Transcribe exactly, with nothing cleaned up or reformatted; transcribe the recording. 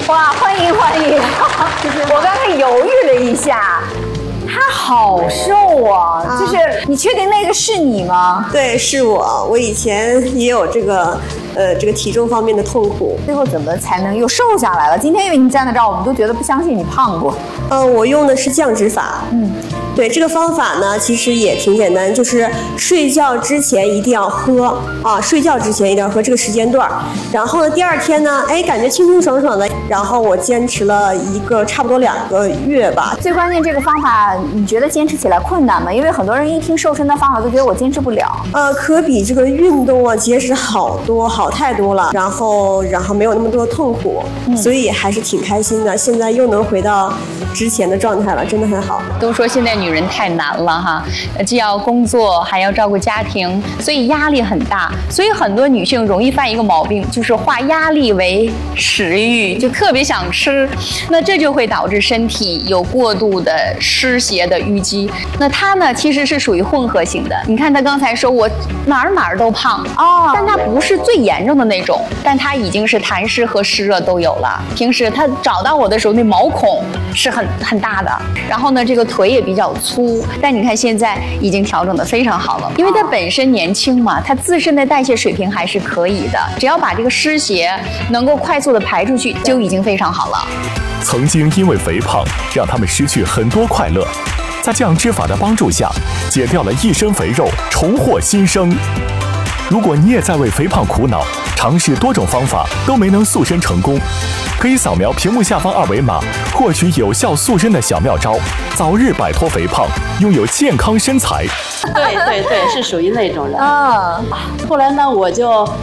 哇，欢迎欢迎！我刚才犹豫了一下，他好瘦啊！啊就是你确定那个是你吗？ 对，是我。我以前也有这个，呃，这个体重方面的痛苦。 最后怎么才能又瘦下来了？今天因为你站在这儿，我们都觉得不相信你胖过。 呃，我用的是降脂法。嗯。对，这个方法呢，其实也挺简单，就是睡觉之前一定要喝啊，睡觉之前一定要喝这个时间段。然后呢，第二天呢，哎，感觉清清爽爽的。然后我坚持了一个差不多两个月吧。 最关键这个方法，你觉得坚持起来困难吗？因为很多人一听瘦身的方法都觉得我坚持不了。 呃，可比这个运动啊节食好多好太多了，然后然后没有那么多痛苦，嗯、所以还是挺开心的。现在又能回到之前的状态了，真的很好。 都说现在女人太难了哈，既要工作还要照顾家庭，所以压力很大。所以很多女性容易犯一个毛病，就是化压力为食欲，就特别想吃，那这就会导致身体有过度的湿邪的淤积。那她呢，其实是属于混合型的。你看她刚才说我哪儿哪儿都胖哦，但她不是最严重的那种，但她已经是痰湿和湿热都有了。平时她找到我的时候，那毛孔是很很大的，然后呢，这个腿也比较粗。但你看现在已经调整得非常好了，因为她本身年轻嘛，她自身的代谢水平还是可以的，只要把这个湿邪能够快速的排出去，就已经非常好了。 曾经因为肥胖让他们失去很多快乐，在降脂法的帮助下，解掉了一身肥肉，重获新生。如果你也在为肥胖苦恼，尝试多种方法都没能塑身成功，可以扫描屏幕下方二维码，获取有效塑身的小妙招，早日摆脱肥胖，拥有健康身材。 对对对，是属于那种人。啊，后来呢，我就